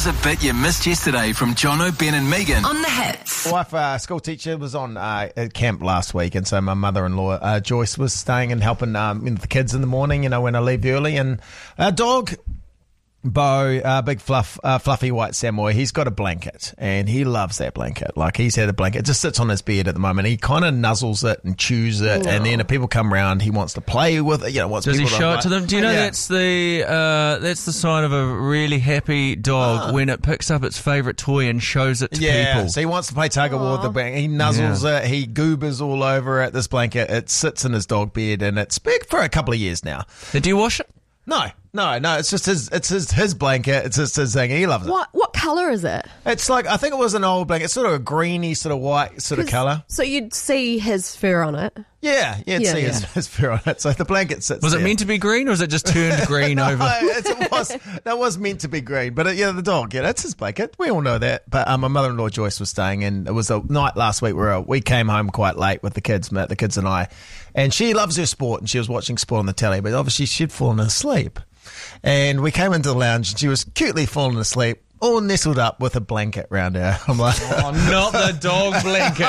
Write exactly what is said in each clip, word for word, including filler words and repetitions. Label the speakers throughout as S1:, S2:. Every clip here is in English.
S1: Here's a bit you missed yesterday from Jono, Ben and Megan on The Hits.
S2: My wife, uh, school teacher, was on uh, at camp last week, and so my mother-in-law, uh, Joyce, was staying and helping um, the kids in the morning, you know, when I leave early. And our dog, Bo, uh, big fluff, uh, fluffy white Samoy, he's got a blanket, and he loves that blanket. Like, he's had a blanket. It just sits on his bed at the moment. He kind of nuzzles it and chews it, and then if people come round, he wants to play with it. You know, wants
S3: Does he
S2: people
S3: show
S2: to,
S3: it to them? Do you know
S2: yeah.
S3: that's the uh, that's the sign of a really happy dog
S2: Ah.
S3: when it picks up its favourite toy and shows it to
S2: Yeah,
S3: people?
S2: so he wants to play tug of war with the blanket. He nuzzles
S3: Yeah.
S2: it, he goobers all over it, this blanket. It sits in his dog bed, and it's big for a couple of years now.
S3: Then do you wash it?
S2: No, no, no. It's just his. It's his his blanket. It's just his thing. He loves it.
S4: What what colour is it?
S2: It's like, I think it was an old blanket. It's sort of a greeny, sort of white sort of colour.
S4: So you'd see his fur on it.
S2: Yeah, yeah.
S4: Yeah,
S2: see
S4: yeah.
S2: His, his fur on it. So the blanket sits.
S3: Was it
S2: there.
S3: meant to be green, or was it just turned green over?
S2: No, it's, it was. That was meant to be green, but it, yeah, the dog. Yeah, that's his blanket. We all know that. But um, my mother-in-law Joyce was staying, and it was a night last week where we came home quite late with the kids, the kids and I, and she loves her sport, and she was watching sport on the telly, but obviously she'd fallen asleep. And we came into the lounge, and she was cutely falling asleep, all nestled up with a blanket round her. I'm like,
S3: Oh, not the dog blanket.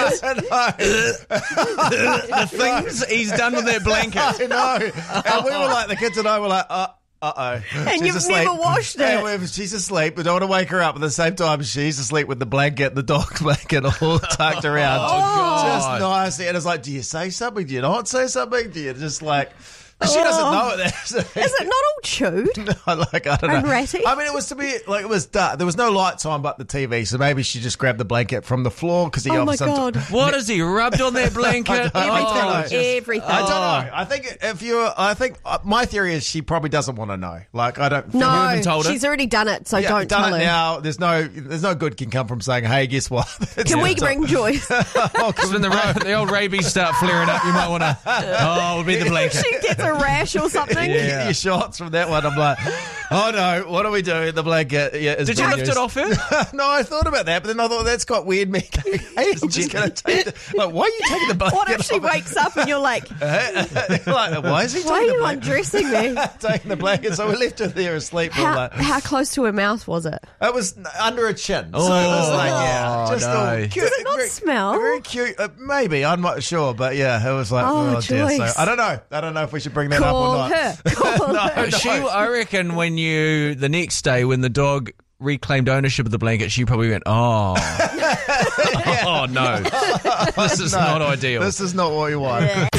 S2: I
S3: The things he's done with that blanket.
S2: know. I know. And we were like, the kids and I were like, uh, uh-oh.
S4: And you've never washed it.
S2: And we- she's asleep. We don't want to wake her up. At the same time, she's asleep with the blanket, the dog blanket, all tucked around.
S3: Oh, God.
S2: Just nicely. And it's like, do you say something? Do you not say something? Do you just like... She doesn't know it.
S4: Is it not all chewed?
S2: No, like, I don't know.
S4: And ratty?
S2: I mean, it was to be like, it was dark. There was no lights on but the T V, so maybe she just grabbed the blanket from the floor because he
S4: Oh my
S2: obviously.
S4: God.
S3: What has he rubbed on that blanket?
S2: I don't know.
S4: Everything. Everything.
S2: I don't know. I think if you're, I think uh, my theory is she probably doesn't want to know. Like, I don't.
S4: No,
S3: haven't told her?
S4: she's already done it, so
S2: Yeah,
S4: don't
S2: done
S4: tell
S2: it
S4: her.
S2: now. There's no, there's no good can come from saying, "Hey, guess what?"
S4: Can we bring Joyce?
S2: Oh,
S3: Because when the, ra- the old rabies start flaring up, you might want to. Oh, it'll be the blanket.
S4: She gets a rash or something.
S2: Get your shots from that one. I'm like, oh no, what do we do? The blanket. Yeah, is
S3: Did you
S2: being
S3: lift it
S2: used.
S3: off her?
S2: No, I thought about that, but then I thought that's got weird. Me, going, hey, I'm just going to take. The, like, why are you taking the blanket?
S4: What if she
S2: off?
S4: wakes up and you're like,
S2: like, why is he
S4: why are
S2: taking the
S4: you
S2: blanket?
S4: undressing me?
S2: Taking the blanket, so we left her there asleep. for
S4: How,
S2: like,
S4: how close to her mouth was it?
S2: it was under a chin, so it was like, yeah,
S3: Oh,
S2: just
S3: no.
S2: all cute.
S4: Does it not
S2: very,
S4: smell?
S2: Very cute. Uh, maybe I'm not sure, but yeah, it was like,
S4: Oh,
S2: oh, dear. So
S4: Joyce.
S2: I don't know. I don't know if we should bring that
S4: Call
S2: up or not.
S4: her. Call
S2: No,
S4: her.
S2: no.
S3: She, I reckon, when you the next day when the dog reclaimed ownership of the blanket, she probably went, "Oh, oh no, this is
S2: No,
S3: not ideal."
S2: This is not what we want.
S4: Yeah.